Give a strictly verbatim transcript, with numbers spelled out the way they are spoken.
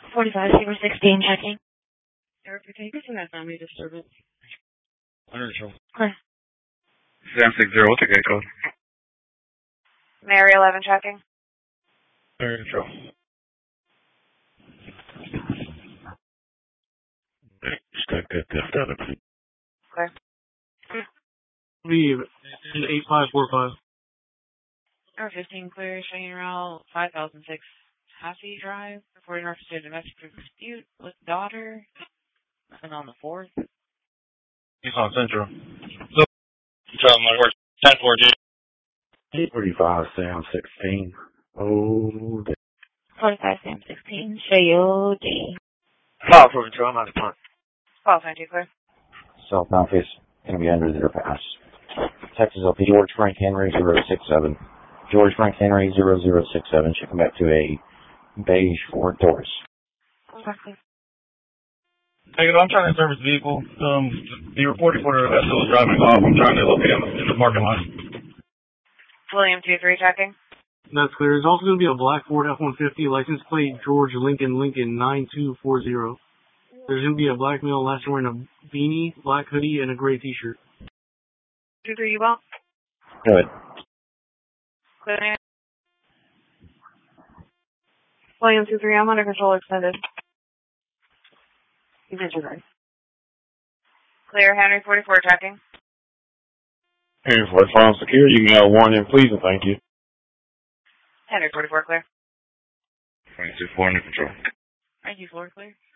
forty-five, Saber sixteen, checking. Eric, take us in that family disturbance. Under control. Clear. Sam six zero, what's the gate code? Mary eleven checking. Under control. Stack that theft out of it. Clear. Leave eight five four five. Number fifteen, clear, showing route five thousand six Hassey Drive, reporting reference to a domestic dispute with daughter. Nothing on the fourth. He's on Central. So, traveling my horse. ten four G. eight forty-five, Sam sixteen. Oh, damn. forty-five, Sam sixteen, Shayo D. File for control, I'm out of punt. twelve ninety clear. Southbound face, going to be under their pass. Texas L P, George Frank Henry, zero six seven. George Frank Henry, zero zero six seven. Should come back to a beige Ford Taurus. Okay. Hey, I'm trying to service the vehicle. Um, the reported for the vessel is driving off. I'm trying to locate him in the parking lot. William two three checking. That's clear. There's also going to be a black Ford F one fifty, license plate George Lincoln Lincoln nine two four zero. There's going to be a black male last wearing a beanie, black hoodie, and a gray t-shirt. two three, you well? Go ahead. Clear. William two three, I'm under control extended. You mentioned right. Clear, Henry forty-four checking. Henry forty-four, I'm secure. You can have one in, please, and thank you. Henry forty-four clear. twenty-two four under control. Thank you, floor clear.